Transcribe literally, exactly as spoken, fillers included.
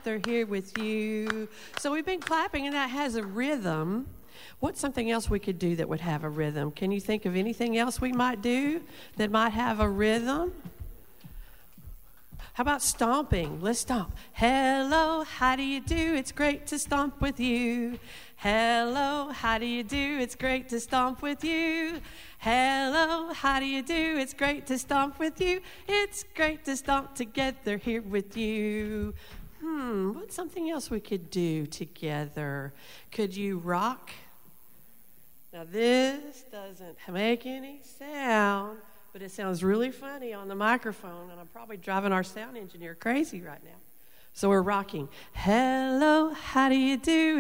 together here with you. So we've been clapping, and that has a rhythm. What's something else we could do that would have a rhythm? Can you think of anything else we might do that might have a rhythm? How about stomping? Let's stomp. Hello, how do you do? It's great to stomp with you. Hello, how do you do? It's great to stomp with you. Hello, how do you do? It's great to stomp with you. It's great to stomp together here with you. Hmm, what's something else we could do together? Could you rock? Now this doesn't make any sound, but it sounds really funny on the microphone, and I'm probably driving our sound engineer crazy right now. So we're rocking. Hello, how do you do?